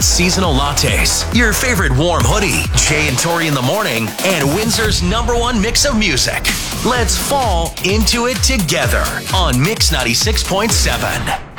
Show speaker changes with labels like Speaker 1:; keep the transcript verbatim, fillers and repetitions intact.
Speaker 1: seasonal lattes, your favorite warm hoodie, Jay and Tori in the morning, and Windsor's number one mix of music. Let's fall into it together on Mix ninety-six point seven.